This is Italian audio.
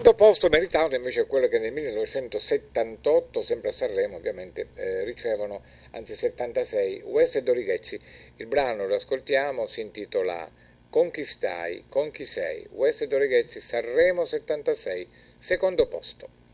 Secondo posto meritato invece è quello che nel 1978, sempre a Sanremo ovviamente, ricevono, anzi 76, West e Dorichezzi. Il brano lo ascoltiamo, si intitola Con chi stai, con chi sei, West e Dorichezzi, Sanremo 76, secondo posto.